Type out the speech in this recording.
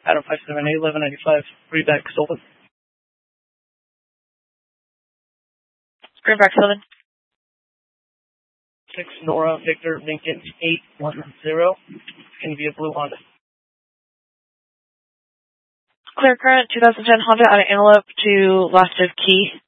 Adam 578, 1195, Greenback, Sullivan. Greenback, Sullivan. 6 Nora, Victor, Lincoln, 810. It's going to be a blue Honda. Clear current, 2010 Honda out of Antelope to last of Key.